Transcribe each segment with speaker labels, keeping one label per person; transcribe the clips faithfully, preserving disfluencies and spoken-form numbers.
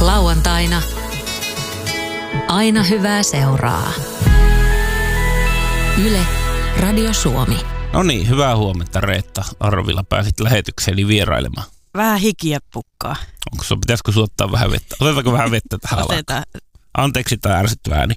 Speaker 1: Lauantaina. Aina hyvää seuraa. Yle, Radio Suomi.
Speaker 2: No niin, hyvää huomenta Reetta Arvila. Pääsit lähetykseen vierailemaan.
Speaker 3: Vähän hikiä pukkaa.
Speaker 2: Onko sun, pitäisikö sun ottaa vähän vettä? Otetaanko vähän vettä tähän
Speaker 3: Otetaan.
Speaker 2: alkuun? Anteeksi tämä ärsyttävä ääni.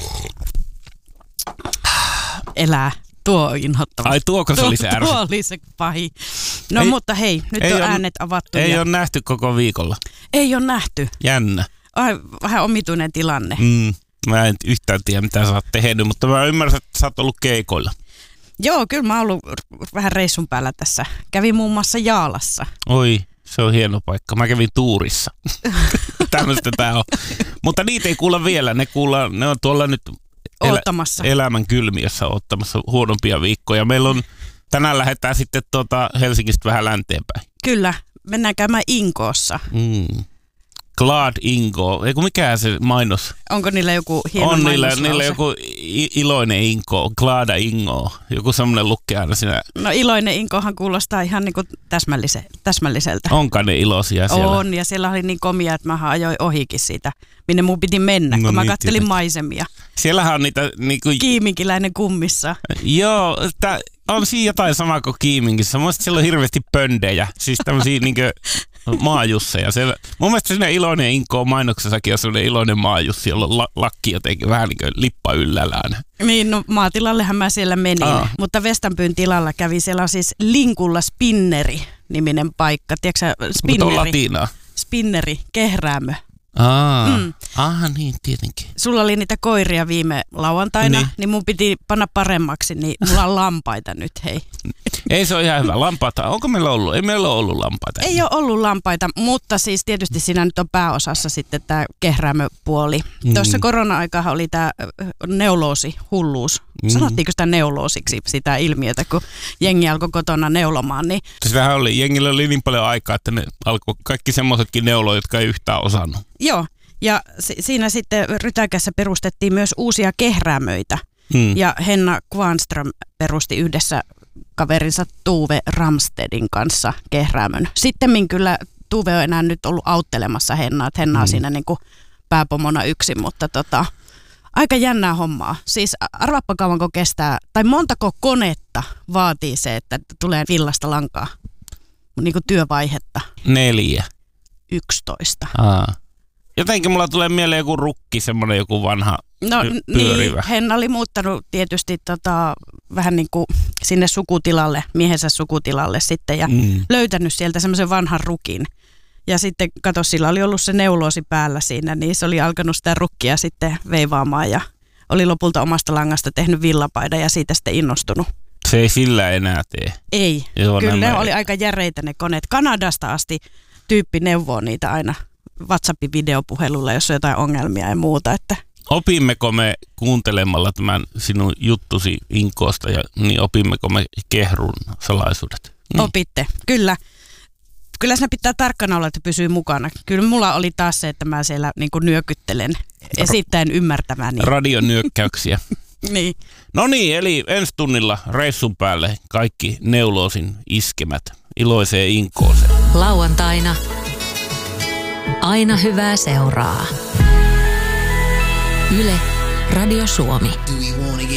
Speaker 3: Elää. Tuo on inhottava.
Speaker 2: Ai tuoko se
Speaker 3: tuo,
Speaker 2: oli se ärsyttävä?
Speaker 3: Tuo oli se pahin. No
Speaker 2: ei,
Speaker 3: mutta hei, nyt on
Speaker 2: ole,
Speaker 3: äänet avattu.
Speaker 2: Ei
Speaker 3: ja...
Speaker 2: ole nähty koko viikolla.
Speaker 3: Ei ole nähty.
Speaker 2: Jännä.
Speaker 3: Ai, vähän omituinen tilanne.
Speaker 2: Mm, mä en yhtään tiedä mitä sä oot tehnyt, mutta mä ymmärrän, että sä oot ollut keikoilla.
Speaker 3: Joo, kyllä mä oon ollut vähän reissun päällä tässä. Kävin muun muassa Jaalassa.
Speaker 2: Oi, se on hieno paikka. Mä kävin tuurissa. Tämmöistä tää on. Mutta niitä ei kuulla vielä. Ne, kuulla, ne on tuolla nyt elä, elämän kylmiössä ottamassa huonompia viikkoja. Meillä on, tänään lähdetään sitten tuota Helsingistä vähän länteenpäin.
Speaker 3: Kyllä, mennään käymään Inkoossa.
Speaker 2: Mm. Glad Ingo. Eiku mikään se mainos?
Speaker 3: Onko niillä joku hieno
Speaker 2: on
Speaker 3: mainoslause?
Speaker 2: On niillä joku iloinen Ingo, Glada Ingo. Joku semmoinen lukee aina siinä.
Speaker 3: No iloinen Inkohan kuulostaa ihan niin kuin täsmällise, täsmälliseltä.
Speaker 2: Onko ne iloisia siellä?
Speaker 3: On, ja siellä oli niin komia, että mä ajoin ohikin siitä, minne mun piti mennä, no kun niin, mä kattelin tietysti maisemia.
Speaker 2: Siellähän on niitä... Niinku...
Speaker 3: Kiiminkiläinen kummissa.
Speaker 2: Joo, tää, on siinä jotain samaa kuin Kiiminkissä. Mun mielestä siellä on hirveästi pöndejä, siis tämmöisiä niinku maajusseja. Siellä, mun mielestä siinä iloinen Inko mainoksessakin on sellainen iloinen maajussi, jolla on la, lakki jotenkin vähän niin kuin lippa yllällään.
Speaker 3: Niin, no maatilallehan mä siellä menin, Aa. mutta Vestanpyyn tilalla kävi. Siellä on siis Linkulla Spinneri-niminen paikka. Tiedätkö sä, Spinneri?
Speaker 2: Mutta on latinaa.
Speaker 3: Spinneri, kehräämö.
Speaker 2: Aa, mm. ah, niin tietenkin.
Speaker 3: Sulla oli niitä koiria viime lauantaina, niin, niin mun piti panna paremmaksi, niin mulla on lampaita nyt, hei.
Speaker 2: Ei se ole ihan hyvä. Lampaita, onko meillä ollut? Ei meillä ole ollut lampaita.
Speaker 3: Ei ole ollut lampaita, mutta siis tietysti siinä nyt on pääosassa sitten tämä kehräämöpuoli. Mm. Tuossa korona-aikaan oli tämä neuloosi, hulluus. Mm. Sanottiinko sitä neuloosiksi sitä ilmiötä, kun jengi alkoi kotona neulomaan? Niin...
Speaker 2: Sehän oli, jengillä oli niin paljon aikaa, että ne alkoi kaikki semmoisetkin neuloa, jotka ei yhtään osannut.
Speaker 3: Joo, ja si- siinä sitten Rytäkässä perustettiin myös uusia kehräämöitä. Mm. Ja Henna Kvarnström perusti yhdessä kaverinsa Tuve Ramstedin kanssa kehräämön. Sittemmin kyllä Tuve on enää nyt ollut auttelemassa Hennaa, että Henna on mm. siinä niin kuin pääpomona yksin, mutta tota, aika jännää hommaa. Siis arvaappa kauanko kestää, tai montako konetta vaatii se, että tulee villasta lankaa, niin kuin työvaihetta?
Speaker 2: Neljä.
Speaker 3: Yksitoista.
Speaker 2: Aa. Jotenkin mulla tulee mieleen joku rukki, semmoinen joku vanha
Speaker 3: no,
Speaker 2: py- pyörivä.
Speaker 3: Niin, Henna oli muuttanut tietysti tota, vähän niin kuin sinne sukutilalle, miehensä sukutilalle sitten ja mm. löytänyt sieltä semmoisen vanhan rukin. Ja sitten kato, sillä oli ollut se neuloosi päällä siinä, niin se oli alkanut sitä rukkia sitten veivaamaan ja oli lopulta omasta langasta tehnyt villapaidan ja siitä sitten innostunut.
Speaker 2: Se ei sillä enää tee.
Speaker 3: Ei,
Speaker 2: Joo,
Speaker 3: kyllä ne
Speaker 2: ei.
Speaker 3: oli aika järeitä ne koneet. Kanadasta asti tyyppi neuvoo niitä aina WhatsAppin videopuhelulla, jos on jotain ongelmia ja muuta. Että.
Speaker 2: Opimmeko me kuuntelemalla tämän sinun juttusi Inkoosta, ja, niin opimmeko me kehrun salaisuudet? Niin.
Speaker 3: Opitte, kyllä. Kyllä siinä pitää tarkkana olla, että pysyy mukana. Kyllä mulla oli taas se, että mä siellä niin kuin nyökyttelen esittäen ymmärtämäni.
Speaker 2: Radionyökkäyksiä.
Speaker 3: Niin.
Speaker 2: No niin, eli ensi tunnilla reissun päälle kaikki neuloosin iskemät iloiseen Inkooseen.
Speaker 1: Lauantaina. Aina hyvää seuraa. Yle, Radio Suomi.